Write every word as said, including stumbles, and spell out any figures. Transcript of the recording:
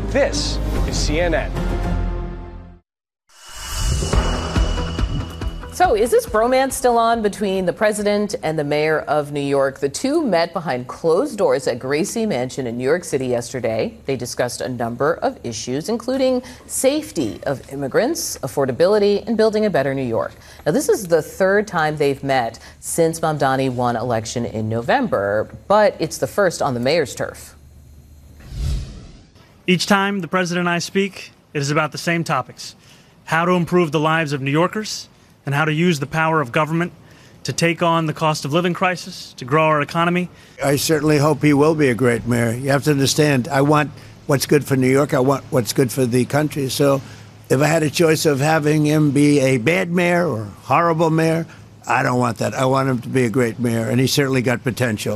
This is C N N. So is this bromance still on between the president and the mayor of New York? The two met behind closed doors at Gracie Mansion in New York City yesterday. They discussed a number of issues, including safety of immigrants, affordability, and building a better New York. Now, this is the third time they've met since Mamdani won election in November, but it's the first on the mayor's turf. Each time the president and I speak, it is about the same topics: how to improve the lives of New Yorkers, and how to use the power of government to take on the cost of living crisis, to grow our economy. I certainly hope he will be a great mayor. You have to understand, I want what's good for New York. I want what's good for the country. So if I had a choice of having him be a bad mayor or horrible mayor, I don't want that. I want him to be a great mayor, and he certainly got potential.